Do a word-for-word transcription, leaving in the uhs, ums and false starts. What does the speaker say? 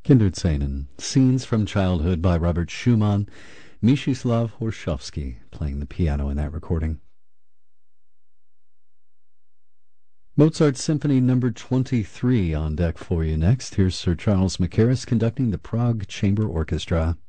Kinderszenen, Scenes from Childhood by Robert Schumann, Mstislav Horshovsky playing the piano in that recording. Mozart's Symphony Number twenty-three on deck for you next. Here's Sir Charles Mackerras conducting the Prague Chamber Orchestra.